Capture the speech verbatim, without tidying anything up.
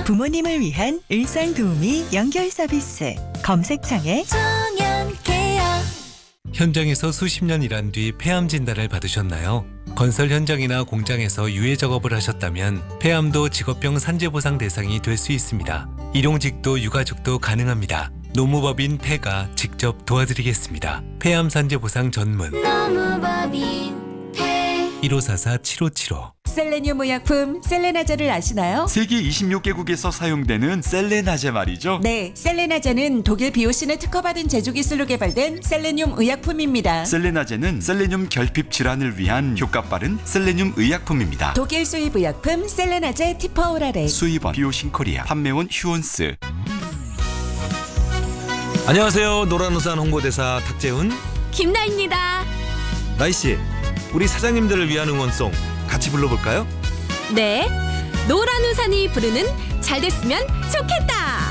부모님을 위한 일상 도우미 연결 서비스. 검색창에 정연케어. 현장에서 수십 년 일한 뒤 폐암 진단을 받으셨나요? 건설 현장이나 공장에서 유해 작업을 하셨다면 폐암도 직업병 산재보상 대상이 될 수 있습니다. 일용직도 유가족도 가능합니다. 노무법인 폐가 직접 도와드리겠습니다. 폐암 산재보상 전문 노무법인 폐. 일오사사 칠오칠오. 셀레늄 의약품 셀레나제를 아시나요? 세계 이십육 개국에서 사용되는 셀레나제 말이죠. 네, 셀레나제는 독일 비오신에 특허받은 제조 기술로 개발된 셀레늄 의약품입니다. 셀레나제는 셀레늄 결핍 질환을 위한 효과 빠른 셀레늄 의약품입니다. 독일 수입 의약품 셀레나제 티퍼오라레. 수입원 비오신코리아, 판매원 휴원스. 안녕하세요. 노란우산 홍보대사 탁재훈. 김나입니다. 나이씨, 우리 사장님들을 위한 응원송 같이 불러볼까요? 네, 노란 우산이 부르는 잘 됐으면 좋겠다.